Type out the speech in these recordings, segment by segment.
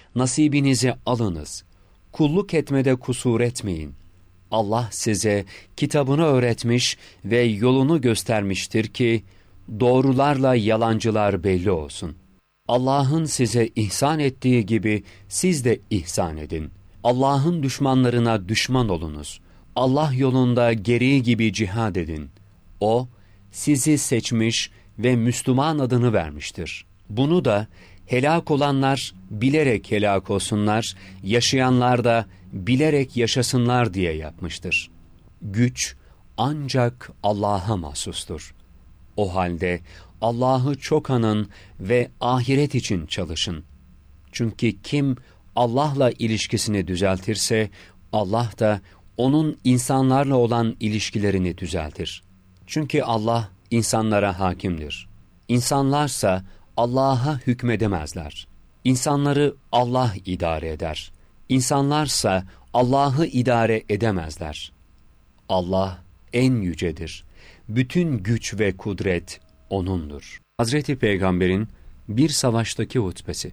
nasibinizi alınız. Kulluk etmede kusur etmeyin. Allah size kitabını öğretmiş ve yolunu göstermiştir ki, doğrularla yalancılar belli olsun. Allah'ın size ihsan ettiği gibi siz de ihsan edin. Allah'ın düşmanlarına düşman olunuz. Allah yolunda gereği gibi cihad edin. O, sizi seçmiş ve Müslüman adını vermiştir. Bunu da helak olanlar bilerek helak olsunlar, yaşayanlar da bilerek yaşasınlar diye yapmıştır. Güç ancak Allah'a mahsustur. O halde Allah'ı çok anın ve ahiret için çalışın. Çünkü kim Allah'la ilişkisini düzeltirse, Allah da onun insanlarla olan ilişkilerini düzeltir. Çünkü Allah insanlara hakimdir. İnsanlarsa Allah'a hükmedemezler. İnsanları Allah idare eder. İnsanlarsa Allah'ı idare edemezler. Allah en yücedir. Bütün güç ve kudret O'nundur. Hazreti Peygamber'in bir savaştaki hutbesi.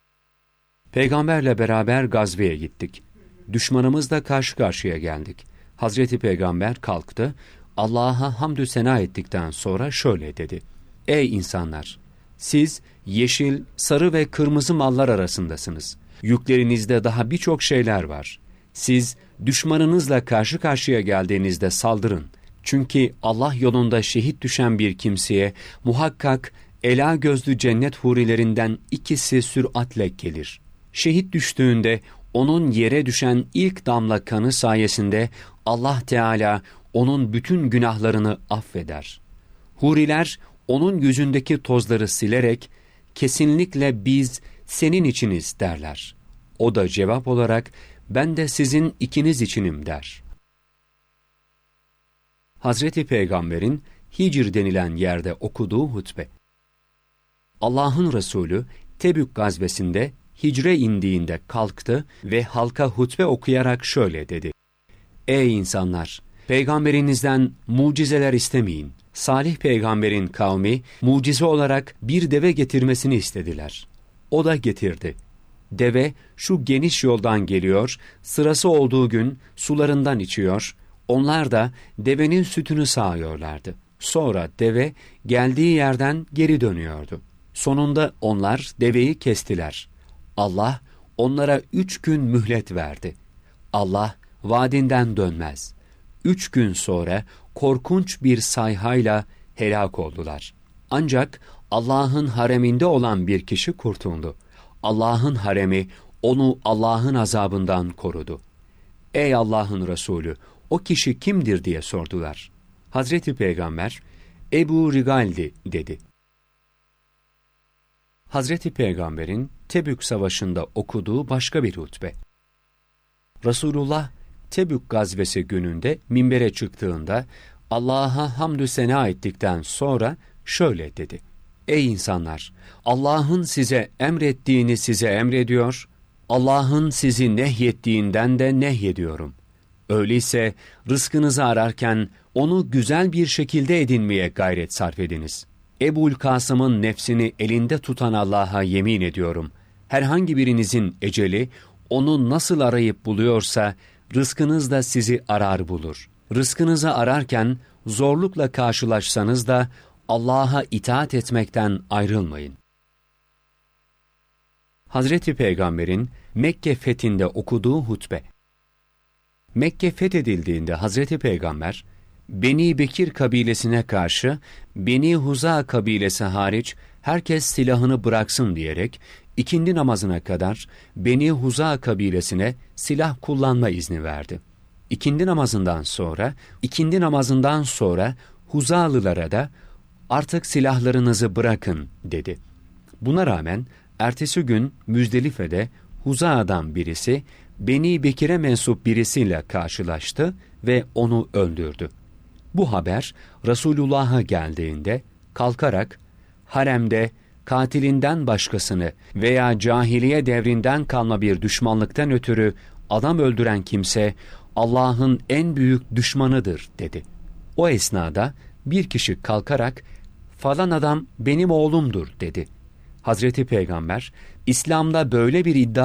Peygamberle beraber gazveye gittik. Düşmanımızla karşı karşıya geldik. Hazreti Peygamber kalktı, Allah'a hamdü sena ettikten sonra şöyle dedi: Ey insanlar! Siz yeşil, sarı ve kırmızı mallar arasındasınız. Yüklerinizde daha birçok şeyler var. Siz düşmanınızla karşı karşıya geldiğinizde saldırın. Çünkü Allah yolunda şehit düşen bir kimseye muhakkak ela gözlü cennet hurilerinden ikisi süratle gelir. Şehit düştüğünde onun yere düşen ilk damla kanı sayesinde Allah Teala onun bütün günahlarını affeder. Huriler onun yüzündeki tozları silerek kesinlikle biz senin içiniz derler. O da cevap olarak ben de sizin ikiniz içinim der. Hazreti Peygamber'in Hicr denilen yerde okuduğu hutbe. Allah'ın Resulü Tebük gazvesinde Hicre indiğinde kalktı ve halka hutbe okuyarak şöyle dedi: Ey insanlar! Peygamberinizden mucizeler istemeyin. Salih peygamberin kavmi mucize olarak bir deve getirmesini istediler. O da getirdi. Deve şu geniş yoldan geliyor, sırası olduğu gün sularından içiyor, onlar da devenin sütünü sağıyorlardı. Sonra deve geldiği yerden geri dönüyordu. Sonunda onlar deveyi kestiler. Allah onlara 3 gün mühlet verdi. Allah vaadinden dönmez. 3 gün sonra korkunç bir sayhayla helak oldular. Ancak Allah'ın hareminde olan bir kişi kurtuldu. Allah'ın haremi onu Allah'ın azabından korudu. Ey Allah'ın Resulü, o kişi kimdir diye sordular. Hazreti Peygamber, Ebu Rigal'di dedi. Hazreti Peygamber'in Tebük Savaşı'nda okuduğu başka bir hutbe. Resulullah, Tebük gazvesi gününde minbere çıktığında Allah'a hamdü sena ettikten sonra şöyle dedi: Ey insanlar! Allah'ın size emrettiğini size emrediyor, Allah'ın sizi nehyettiğinden de nehyediyorum. Öyleyse rızkınızı ararken onu güzel bir şekilde edinmeye gayret sarf ediniz. Ebul Kasım'ın nefsini elinde tutan Allah'a yemin ediyorum, herhangi birinizin eceli onu nasıl arayıp buluyorsa, rızkınız da sizi arar bulur. Rızkınızı ararken zorlukla karşılaşsanız da Allah'a itaat etmekten ayrılmayın. Hazreti Peygamber'in Mekke fethinde okuduğu hutbe. Mekke fethedildiğinde Hazreti Peygamber, Beni Bekir kabilesine karşı Beni Huza kabilesi hariç herkes silahını bıraksın diyerek ikindi namazına kadar Beni Huza kabilesine silah kullanma izni verdi. İkindi namazından sonra Huzalılara da artık silahlarınızı bırakın dedi. Buna rağmen ertesi gün Müzdelife'de Huza'dan birisi Beni Bekir'e mensup birisiyle karşılaştı ve onu öldürdü. Bu haber Resulullah'a geldiğinde kalkarak haremde katilinden başkasını veya cahiliye devrinden kalma bir düşmanlıktan ötürü adam öldüren kimse Allah'ın en büyük düşmanıdır dedi. O esnada bir kişi kalkarak falan adam benim oğlumdur dedi. Hazreti Peygamber, İslam'da böyle bir iddia